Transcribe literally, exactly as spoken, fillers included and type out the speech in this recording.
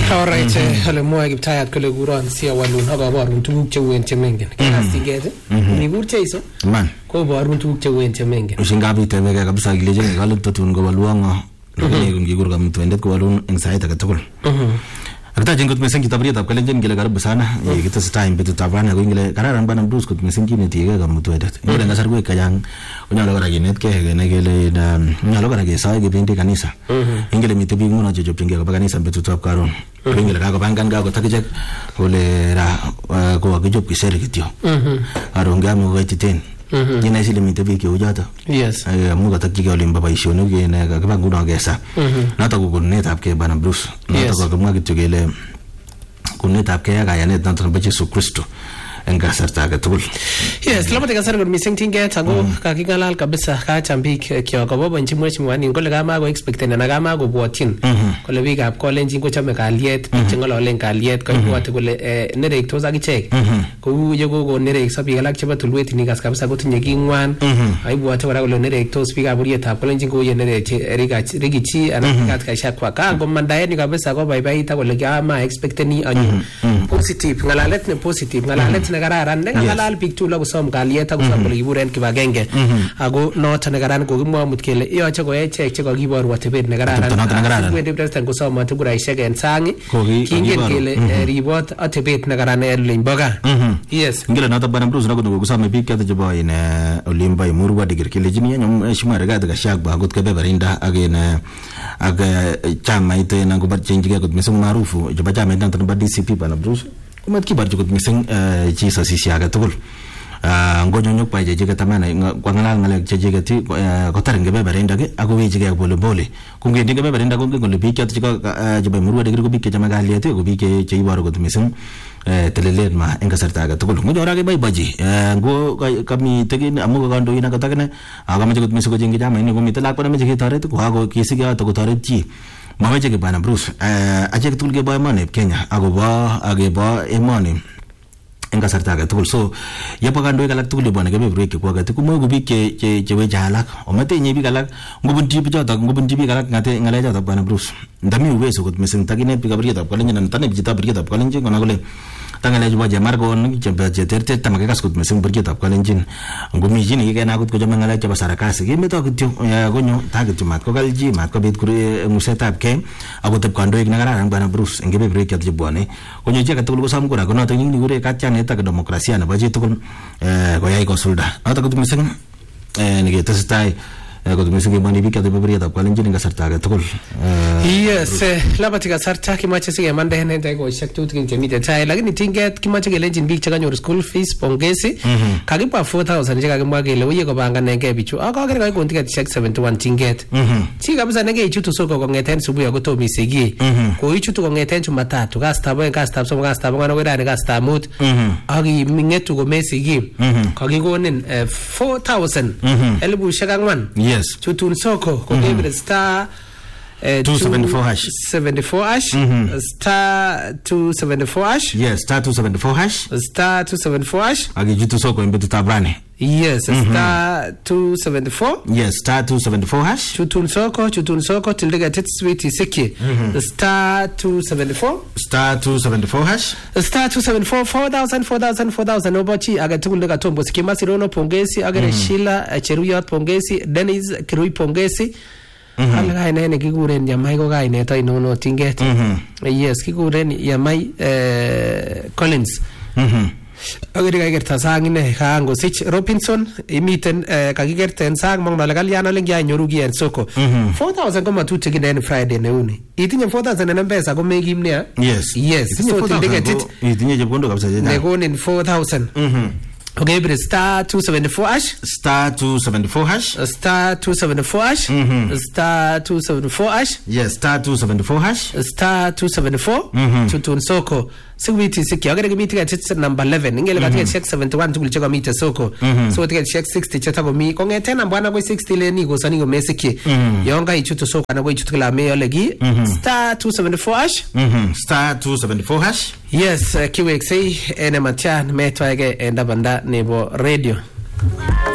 All right, hele mwa Kiptayat kole kuron si awalun akaborun tuguk cheuen chemengen. Kastinget nikur cheiso man ko borun tuguk cheuen chemengen. Ushingapi tebeke kabisa kileje ngalo totun ko waluanga ne ngikur kam twendet ko walun eng sait age tugul. Akta jengot meseng kita beri tap kalenjen gila karabu sana kita setime betu tapana ko ingile kararan bana Bruce kot meseng kini tiga kam twendet. Ingile ngasar gue kayang unyalo kara ginet ke ne gele da unyalo kara ge sai ge bindi kanisa. Ingile mitebi ngono jojo pinge ka kanisa betu tap karon. Ingile ka ko bangan ka ko takijek ole ra ko ka job kisere kitio. Aron gamu ko titen. Jina sile mitebi ke ujata. Yes. Ay amuga takiki olimba baishono ge ne ka bangu no gesa. Nata ko net ap ke bana Bruce. Nata ko kamwa kitio gele kunet ap ke ya ga yanet nata ba Jesu Kristo. Engasar taga tugul. Yes, lama tega sar missing tinge tago kakigalal kabisa ka chambik kyo ko bobo nchimwe chimwani ngole kama go expect na kama go bwotin. Kole big up college ngo chame kaliet chingolo len kaliet ko bwote kole nerek to zagichek. Ko ye go go nerek sabi galak chaba tulwet ni gas kabisa go tinye kingwan. Ai bwote wala kole nerek to speak aburiet ap college ngo ye nerek riga rigichi anakat ka shakwa ka go mandaye ni kabisa go bye bye ta kole kama expect ni anyu. Positive ngalalet ne positive ngalalet negararan nengalal big tu la kusom kaliet ak kusom kole kiburen kibagenge ago not negaran ko kimwa mut kele yoche ko echek che kokiboru atebet negararan wendi president kusom atuguraishek en sang kingen kele ribot atebet negaran en limboga. Yes ngile nota bana Bruce nago kusome big kete jebo in olimba imurwa digir kile jini nyom shimare ga daga shak ba gut ke bebarinda again aga chama ite nango bat change ga gut misung marufu jeba chama ite tan ba D C P bana Bruce kumat kibar jukut miseng Jesus isi aga tugul ngonyo nyok pa jeje tamana kwangalal ngale jeje ti kotar ngebe berenda ke aku we jige bole bole kunge dige berenda kunge ngole bi chat jiko jebe murwa de ko bi ke jama galete ko bi ke chei waro ko miseng telelet ma engasarta aga tugul ngonyo ra ke bai baji ngo kami tegin amu ga ndo ina kata kene aga ma jukut miseng ko jingi jama ini ko mitela ko na me jige tare ko ago kisi ga to ko tare ji maweje ke bana Bruce aje ke tulge boy mane Kenya ago ba age ba emone engasarta aga tugul so yapa kando galak tugul bana ke be break ko aga tu mo go bi ke ke we jalak o mate nyi bi galak ngobun tibi jota ngobun tibi galak ngate ngale jota bana Bruce ndami uweso ko meseng tagine bi gabrieta ko lenye nan tane bi jita brieta ko lenye ngona gole tangale juba je margo on ke be je terte tamake kas ko meseng brieta ko lenye ngomi jini ke na ko ko jama ngale ke basara kas ke me to ko gonyo tag mat ko galji mat ko bit kure musetap ke abo tap kando ik nagara bana Bruce ngebe break ya jibone gonyo je ka tugul ko sam ko na ko no tangini gure ka chane ta demokrasia na baje tukun ko yai ko sulda ata ko miseng ni ke testai ko miseng mani bi ka de bariya ta kwalen jini gasarta ga tukul yes labati gasarta ki mache sige mande hene dai go shaktu tin jemi de tai lakini tinget ki mache gelen jin bi chaga nyor school fees pongesi kagi pa four thousand je kagi magele uye ko banga nenge bichu aka ga ko tinget check seventy-one tinget chi kabisa nenge ichu to soko ko ngeten subu ya ko to misegi ko ichu to ngeten Jumatatu ga stabo ga stabo so ga stabo ngana wera ga stamut agi mingetu go mesegi kagi gonen four thousand elbu shagangwan yes chutun soko ko give star Uh, two seventy-four hash seventy-four hash mm-hmm. star two seventy-four hash yes star two seventy-four hash star two seventy-four hash agi jitu soko imbetu tabrane yes mm-hmm. star two seventy-four yes star two seventy-four hash chutun soko chutun soko tindega tetswiti siki mm-hmm. star two seventy-four star two seventy-four hash star two seventy-four four thousand four thousand four thousand obochi aga tundega tombo skima sirono pongesi aga mm-hmm. Sheila Cheruyot pongesi Dennis Kirui pongesi Kala kai nene kikuren Yamai ko kai neto inono tinget. Yes, kikuren Yamai Collins. Agiri kakikerta sang ine kaango sich Robinson imiten kakikerta en sang mong nalagal yana lengi ya nyorugi en soko. four thousand koma tute kine en Friday neuni. Itinye four thousand en mpesa ko megi mnea? Yes. Yes. Itinye four thousand. Itinye jebkondo kapsa jena. Negonin four thousand. Okay, but star two seventy-four hash. Star two seventy-four hash. Star two seventy-four hash. Mm-hmm. Star two seventy-four hash. Yes, star two seventy-four hash. Star two seventy-four. Mm-hmm. Chutun soko. Sigwiti siki. Agere gimi tiga chitsa number eleven. Ingele mm-hmm. Tiga check seventy-one. Tukuli cheka mite soko. Mm-hmm. So tiga check sixty. Cheta go mi. Konge tena mbwana go sixty le ni go sani go mesiki. Mm-hmm. Yonga ichutu soko. Ana go ichutu kila meyo legi. Mm-hmm. Star two seventy-four hash. Mm-hmm. Star two seventy-four hash. Yes, uh, kiwe ksei ene matian metwa ege enda banda nebo radio.